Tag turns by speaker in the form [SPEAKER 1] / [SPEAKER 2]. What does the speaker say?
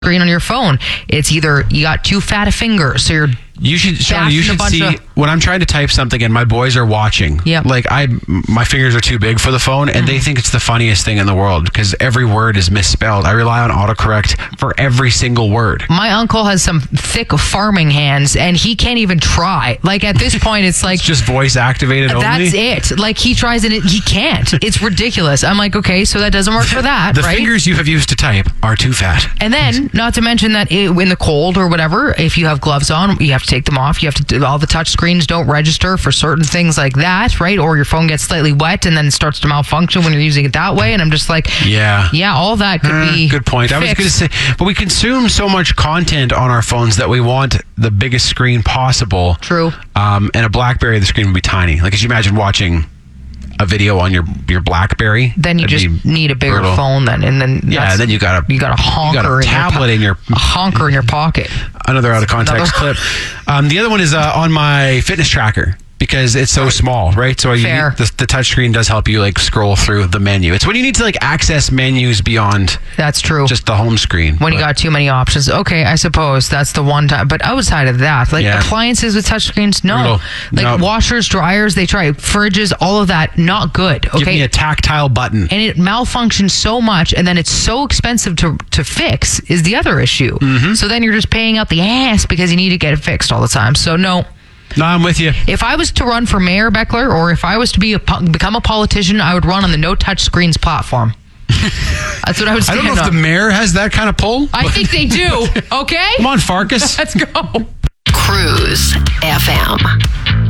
[SPEAKER 1] screen on your phone. It's either you got too fat a finger, so you're
[SPEAKER 2] You should see when I'm trying to type something and my boys are watching.
[SPEAKER 1] Yep.
[SPEAKER 2] Like my fingers are too big for the phone, and they think it's the funniest thing in the world because every word is misspelled. I rely on autocorrect for every single word.
[SPEAKER 1] My uncle has some thick farming hands, and he can't even try. Like at this point, it's like
[SPEAKER 2] It's just voice activated only.
[SPEAKER 1] that's it. Like he tries and he can't. It's ridiculous. I'm like, okay, so that doesn't work for that,
[SPEAKER 2] The
[SPEAKER 1] right?
[SPEAKER 2] fingers you have used to type are too fat.
[SPEAKER 1] And then, not to mention that in the cold or whatever, if you have gloves on, you have to take them off. You have to do all the touch screens don't register for certain things like that, right? Or your phone gets slightly wet and then it starts to malfunction when you're using it that way. And I'm just like, yeah, all that could be
[SPEAKER 2] good point.
[SPEAKER 1] fixed.
[SPEAKER 2] I was going to say, but we consume so much content on our phones that we want the biggest screen possible.
[SPEAKER 1] True.
[SPEAKER 2] And a BlackBerry, the screen would be tiny. Like, could you imagine watching a video on your BlackBerry?
[SPEAKER 1] Then you
[SPEAKER 2] That'd
[SPEAKER 1] just
[SPEAKER 2] be
[SPEAKER 1] need a bigger
[SPEAKER 2] brutal.
[SPEAKER 1] phone then, and then
[SPEAKER 2] Then you got
[SPEAKER 1] a honker
[SPEAKER 2] a tablet in your
[SPEAKER 1] a honker in your pocket.
[SPEAKER 2] Another out of context clip. The other one is on my fitness tracker because it's so small, right? So
[SPEAKER 1] Fair.
[SPEAKER 2] The touchscreen does help you like scroll through the menu. It's when you need to like access menus beyond
[SPEAKER 1] That's true.
[SPEAKER 2] just the home screen.
[SPEAKER 1] When you got too many options. Okay, I suppose that's the one time. But outside of that, like appliances with touchscreens, no.
[SPEAKER 2] Brutal.
[SPEAKER 1] Like
[SPEAKER 2] No.
[SPEAKER 1] washers, dryers, they try. Fridges, all of that, not good. Okay.
[SPEAKER 2] Give me a tactile button.
[SPEAKER 1] And it malfunctions so much, and then it's so expensive to fix is the other issue.
[SPEAKER 2] Mm-hmm.
[SPEAKER 1] So then you're just paying out the ass because you need to get it fixed all the time. So no.
[SPEAKER 2] No, I'm with you.
[SPEAKER 1] If I was to run for mayor, Beckler, or if I was to become a politician, I would run on the no touch screens platform. That's what I would
[SPEAKER 2] I
[SPEAKER 1] stand
[SPEAKER 2] don't know if
[SPEAKER 1] on.
[SPEAKER 2] the mayor has that kind of pull.
[SPEAKER 1] I think they do. Okay?
[SPEAKER 2] Come on, Farkas.
[SPEAKER 1] Let's go.
[SPEAKER 3] Cruise FM.